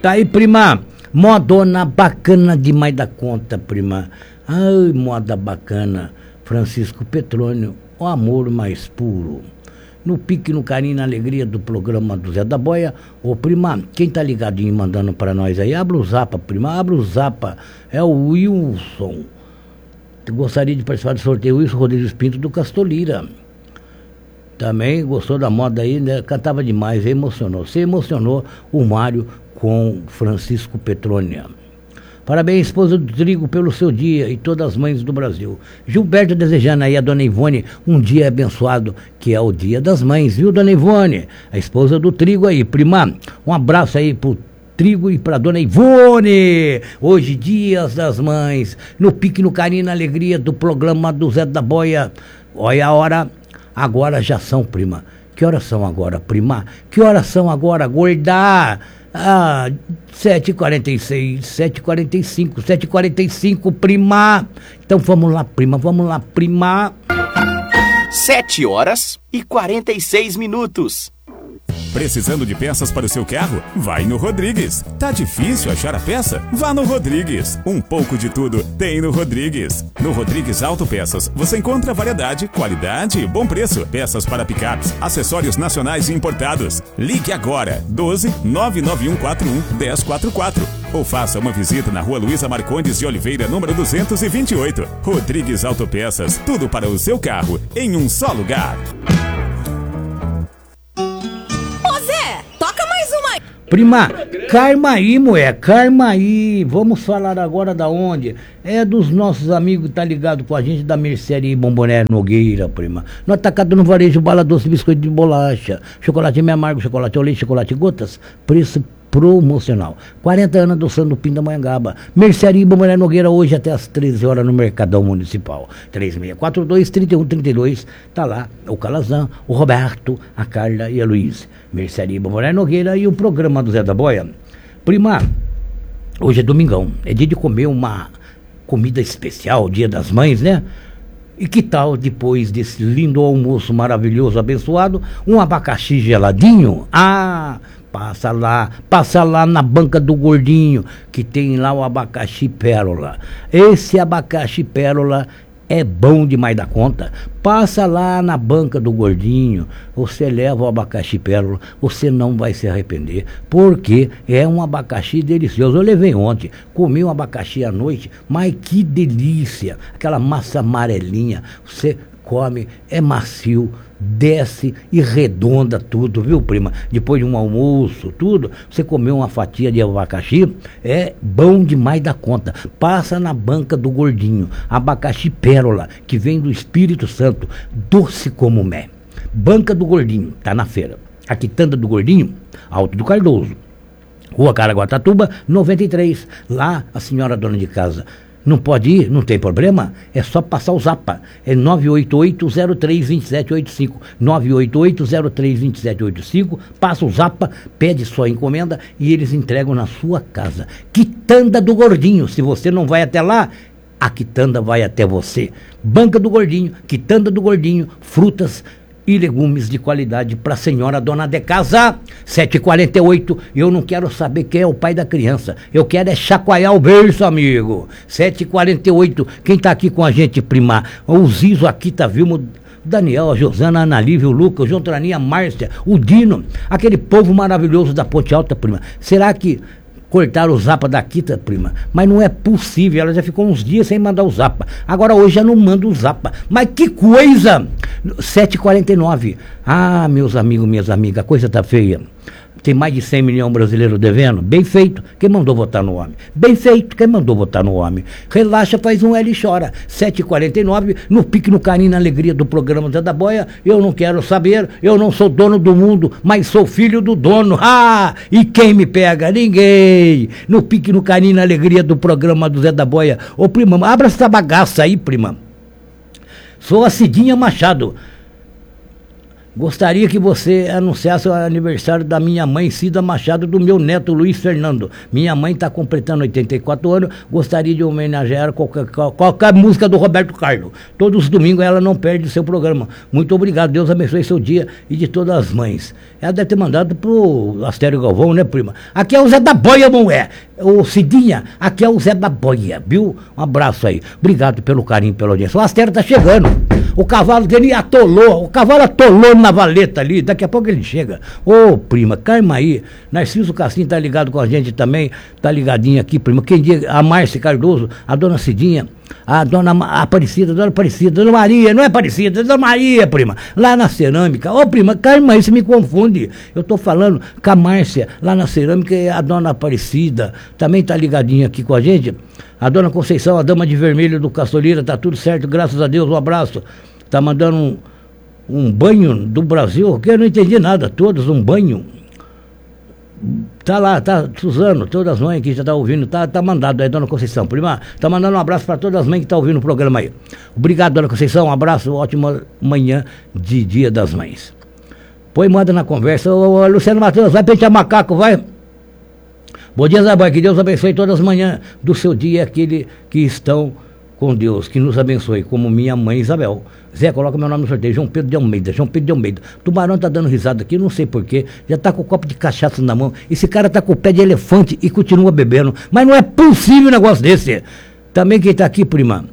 Tá aí, prima. Modona bacana demais da conta, prima. Ai, moda bacana. Francisco Petrônio, o amor mais puro. No pique, no carinho, na alegria do programa do Zé da Boia. Ô, prima, quem tá ligadinho mandando pra nós aí? Abre o zapa, prima, abre o zapa. É o Wilson. Gostaria de participar do sorteio Wilson Rodrigues Pinto do Castolira. Também gostou da moda aí, né? Cantava demais, emocionou. Se emocionou o Mário com Francisco Petrônia. Parabéns, esposa do Trigo, pelo seu dia e todas as mães do Brasil. Gilberto desejando aí a dona Ivone um dia abençoado, que é o dia das mães, viu, dona Ivone? A esposa do Trigo aí, prima. Um abraço aí pro Trigo e pra dona Ivone. Hoje, dias das mães, no pique, no carinho, na alegria do programa do Zé da Boia. Olha a hora, agora já são, prima. Que horas são agora, prima? Que horas são agora, gorda? 7h46, 7h45, 7h45, prima. Então vamos lá, prima, 7h46. Precisando de peças para o seu carro? Vai no Rodrigues. Tá difícil achar a peça? Vá no Rodrigues. Um pouco de tudo tem no Rodrigues. No Rodrigues Autopeças você encontra variedade, qualidade e bom preço. Peças para picapes, acessórios nacionais e importados. Ligue agora, 12 99141 1044. Ou faça uma visita na rua Luísa Marcondes de Oliveira, número 228. Rodrigues Autopeças, tudo para o seu carro em um só lugar. Prima, Carmaí, mulher, Carmaí. Vamos falar agora da onde? É dos nossos amigos que tá ligado com a gente da Mercearia Bombonera Nogueira, prima. No atacado, no varejo, bala doce, biscoito de bolacha, chocolate meio amargo, chocolate ao leite, chocolate gotas, preço promocional. 40 anos adoçando o Pindamonhangaba. Mercearia Bombonera Nogueira, hoje até às 13 horas no Mercadão Municipal. 3642-3132, tá lá o Calazan, o Roberto, a Carla e a Luiz. Mercearia Bombonera Nogueira e o programa do Zé da Boia. Prima, hoje é domingão, é dia de comer uma comida especial, Dia das Mães, né? E que tal, depois desse lindo almoço maravilhoso, abençoado, um abacaxi geladinho? Passa lá na banca do Gordinho, que tem lá o abacaxi Pérola. Esse abacaxi Pérola é bom demais da conta. Passa lá na banca do Gordinho, você leva o abacaxi Pérola, você não vai se arrepender, porque é um abacaxi delicioso. Eu levei ontem, comi um abacaxi à noite, mas que delícia, aquela massa amarelinha, você come, é macio, desce e redonda tudo, viu, prima? Depois de um almoço, tudo, você comeu uma fatia de abacaxi, é bom demais da conta. Passa na banca do Gordinho, abacaxi Pérola, que vem do Espírito Santo, doce como mé. Banca do Gordinho, tá na feira. A quitanda do Gordinho, Alto do Cardoso, Rua Caraguatatuba, 93. Lá, a senhora dona de casa não pode ir? Não tem problema? É só passar o zapa. É 988-03-2785. 988-03-2785. Passa o zapa, pede sua encomenda e eles entregam na sua casa. Quitanda do Gordinho. Se você não vai até lá, a quitanda vai até você. Banca do Gordinho, quitanda do Gordinho, frutas e legumes de qualidade para a senhora dona de casa. 7h48, eu não quero saber quem é o pai da criança, eu quero é chacoalhar o berço, amigo. 7h48, quem tá aqui com a gente, prima? O Zizo aqui, tá, viu? Daniel, a Josana, a Ana Lívia, o Lucas, o João Traninha, a Márcia, o Dino, aquele povo maravilhoso da Ponte Alta, prima. Será que cortaram o zapa da Quita, prima? Mas não é possível, ela já ficou uns dias sem mandar o zapa. Agora hoje já não manda o zapa. Mas que coisa! 7h49. Meus amigos, minhas amigas, a coisa tá feia. Tem mais de 100 milhões brasileiros devendo? Bem feito, quem mandou votar no homem? Bem feito, quem mandou votar no homem? Relaxa, faz um L e chora. 7h49, no pique, no carinho, na alegria do programa Zé da Boia. Eu não quero saber, eu não sou dono do mundo, mas sou filho do dono. E quem me pega? Ninguém. No pique, no carinho, na alegria do programa do Zé da Boia. Ô, prima, abra essa bagaça aí, prima. Sou a Cidinha Machado. Gostaria que você anunciasse o aniversário da minha mãe, Cida Machado, do meu neto, Luiz Fernando. Minha mãe está completando 84 anos, gostaria de homenagear qualquer música do Roberto Carlos. Todos os domingos ela não perde o seu programa. Muito obrigado, Deus abençoe seu dia e de todas as mães. Ela deve ter mandado pro Astério Galvão, né, prima? Aqui é o Zé da Boia, não é? Ô Cidinha, aqui é o Zé da Boia, viu? Um abraço aí. Obrigado pelo carinho, pela audiência. O Astério tá chegando. O cavalo dele atolou na valeta ali, daqui a pouco ele chega. Ô, prima, calma aí. Narciso Cassim tá ligado com a gente também, tá ligadinho aqui, prima. Quem diz, a Márcia Cardoso, a dona Cidinha, a dona Aparecida, dona Maria, não é Aparecida, dona Maria, prima, lá na cerâmica. Ô, prima, calma aí, você me confunde. Eu tô falando com a Márcia, lá na cerâmica, e a dona Aparecida também tá ligadinho aqui com a gente. A dona Conceição, a dama de vermelho do Caçolira, tá tudo certo, graças a Deus, um abraço. Tá mandando um banho do Brasil, que eu não entendi nada, todos um banho. Tá lá, tá, Suzano, todas as mães que já tá ouvindo, tá mandado aí, dona Conceição. Prima, tá mandando um abraço para todas as mães que tá ouvindo o programa aí. Obrigado, dona Conceição, um abraço, ótima manhã de Dia das Mães. Põe, manda na conversa. Ô, Luciano Matheus, vai pentear macaco, vai. Bom dia, Zé Boy, que Deus abençoe todas as manhãs do seu dia, aquele que estão com Deus, que nos abençoe, como minha mãe Isabel. Zé, coloca meu nome no sorteio, João Pedro de Almeida. Tubarão tá dando risada aqui, não sei porquê, já tá com o copo de cachaça na mão, esse cara tá com o pé de elefante e continua bebendo, mas não é possível um negócio desse. Também quem tá aqui, prima,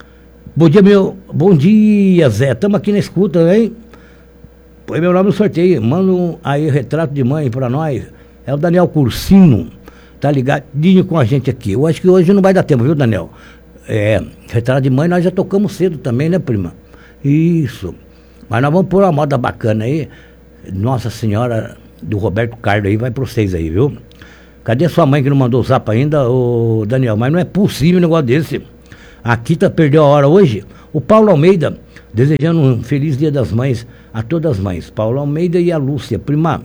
bom dia, Zé, tamo aqui na escuta, hein? Põe meu nome no sorteio, manda aí retrato de mãe pra nós, é o Daniel Cursino, tá ligadinho com a gente aqui. Eu acho que hoje não vai dar tempo, viu, Daniel? Retrato de mãe nós já tocamos cedo também, né, prima? Isso. Mas nós vamos pôr uma moda bacana aí. Nossa Senhora do Roberto Carlos aí, vai pra vocês aí, viu? Cadê sua mãe que não mandou o zap ainda, ô Daniel? Mas não é possível um negócio desse. A Kita perdeu a hora hoje. O Paulo Almeida, desejando um feliz Dia das Mães a todas as mães. Paulo Almeida e a Lúcia. Prima,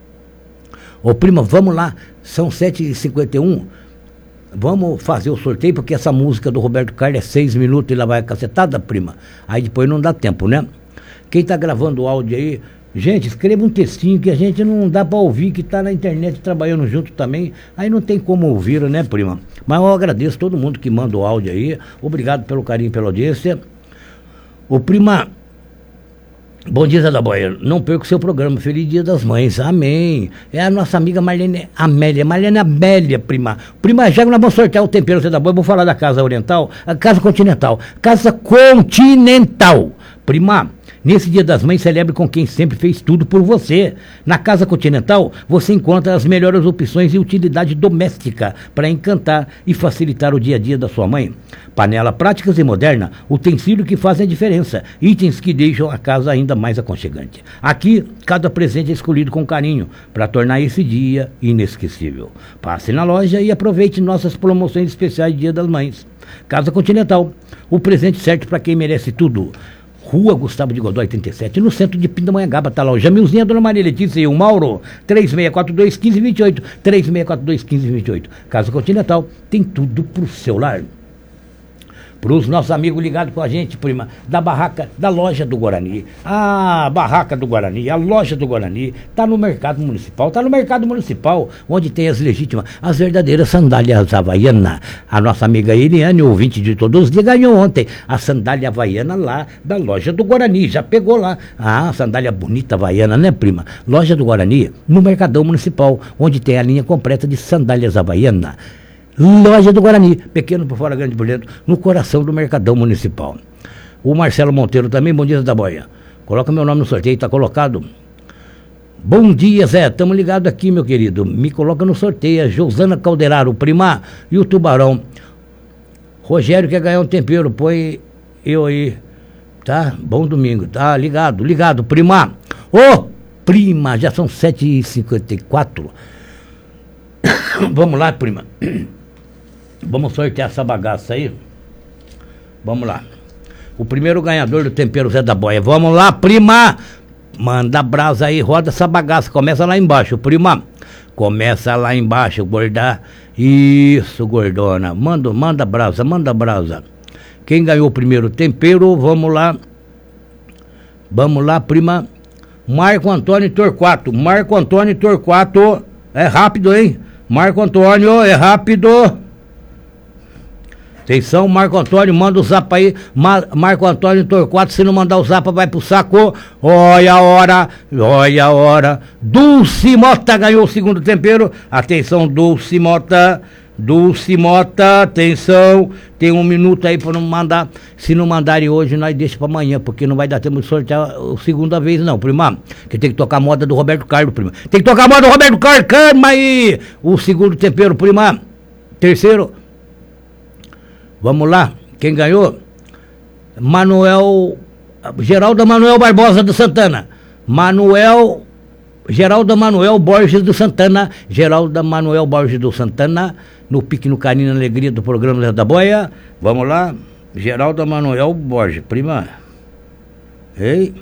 vamos lá. São 7h51. Vamos fazer o sorteio, porque essa música do Roberto Carlos é 6 minutos e ela vai cacetada, prima. Aí depois não dá tempo, né? Quem tá gravando o áudio aí, gente, escreva um textinho que a gente não dá pra ouvir, que tá na internet trabalhando junto também. Aí não tem como ouvir, né, prima? Mas eu agradeço todo mundo que manda o áudio aí. Obrigado pelo carinho, pela audiência. O prima... Bom dia, Zé da Boia. Não perca o seu programa. Feliz Dia das Mães. Amém. É a nossa amiga Marlene Amélia, prima. Prima, já que nós vamos sortear o tempero, Zé da Boia, vou falar da Casa Oriental, a Casa Continental. Casa Continental. Prima, nesse Dia das Mães, celebre com quem sempre fez tudo por você. Na Casa Continental, você encontra as melhores opções e utilidade doméstica para encantar e facilitar o dia a dia da sua mãe. Panela práticas e moderna, utensílios que fazem a diferença, itens que deixam a casa ainda mais aconchegante. Aqui, cada presente é escolhido com carinho para tornar esse dia inesquecível. Passe na loja e aproveite nossas promoções especiais de Dia das Mães. Casa Continental, o presente certo para quem merece tudo. Rua Gustavo de Godoy 87, no centro de Pindamonhangaba, tá lá o Jamilzinho, a dona Maria Letícia e o Mauro, 3642-1528, 3642-1528. Casa Continental, tem tudo pro seu lar. Para os nossos amigos ligados com a gente, prima, da barraca, da loja do Guarani. A barraca do Guarani, a loja do Guarani, tá no mercado municipal, onde tem as legítimas, as verdadeiras sandálias havaianas. A nossa amiga Eliane, ouvinte de todos os dias, ganhou ontem a sandália havaiana lá da loja do Guarani, já pegou lá. Ah, sandália bonita havaiana, né, prima? Loja do Guarani, no Mercadão Municipal, onde tem a linha completa de sandálias havaianas. Loja do Guarani, pequeno por fora, grande por dentro, no coração do Mercadão Municipal. O Marcelo Monteiro também, bom dia, da Boia. Coloca meu nome no sorteio, tá colocado. Bom dia, Zé, estamos ligados aqui, meu querido. Me coloca no sorteio, a Josana Calderaro, prima, e o Tubarão. Rogério quer ganhar um tempero, põe eu aí, tá? Bom domingo, tá? Ligado, prima. Ô, prima, já são 7h54. Vamos lá, prima. Vamos sortear essa bagaça aí. Vamos lá. O primeiro ganhador do tempero Zé da Boia. Vamos lá, prima. Manda brasa aí, roda essa bagaça. Começa lá embaixo, prima. Começa lá embaixo, gorda. Isso, gordona. Manda brasa. Quem ganhou o primeiro tempero, vamos lá. Vamos lá, prima. Marco Antônio Torquato. Marco Antônio Torquato. É rápido, hein? Marco Antônio, é rápido. Atenção, Marco Antônio, manda o zap aí. Marco Antônio Torquato, se não mandar o zap, vai pro saco. Olha a hora, olha a hora. Dulce Mota ganhou o segundo tempero. Atenção, Dulce Mota. Dulce Mota, atenção. Tem 1 minuto aí pra não mandar. Se não mandarem hoje, nós deixa pra amanhã, porque não vai dar tempo de sortear a segunda vez, não, prima. Que tem que tocar a moda do Roberto Carlos, prima. Tem que tocar a moda do Roberto Carlos, calma aí. O segundo tempero, prima. Terceiro. Vamos lá, quem ganhou? Geraldo Manuel Barbosa do Santana. Geraldo Manuel Borges do Santana. Geraldo Manuel Borges do Santana. No pique, no carinho, na alegria do programa Zé da Boia. Vamos lá, Geraldo Manuel Borges, prima. Ei.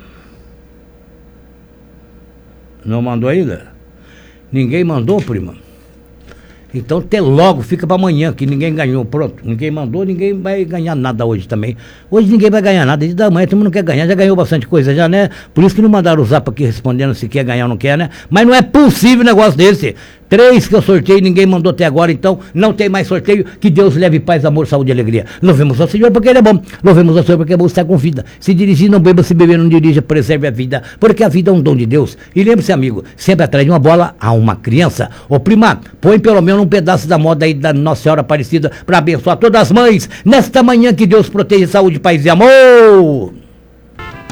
Não mandou ainda? Ninguém mandou, prima? Então até logo, fica para amanhã, que ninguém ganhou, pronto. Ninguém mandou, ninguém vai ganhar nada hoje também. Hoje ninguém vai ganhar nada, desde da manhã todo mundo quer ganhar, já ganhou bastante coisa já, né? Por isso que não mandaram o zap aqui respondendo se quer ganhar ou não quer, né? Mas não é possível um negócio desse. 3 que eu sorteio, ninguém mandou até agora, então não tem mais sorteio. Que Deus leve paz, amor, saúde e alegria. Louvemos ao Senhor porque Ele é bom. Louvemos ao Senhor porque é bom estar com vida. Se dirigir, não beba, se beber, não dirija, preserve a vida. Porque a vida é um dom de Deus. E lembre-se, amigo, sempre atrás de uma bola há uma criança. Ô prima, põe pelo menos um pedaço da moda aí da Nossa Senhora Aparecida para abençoar todas as mães. Nesta manhã que Deus proteja, saúde, paz e amor.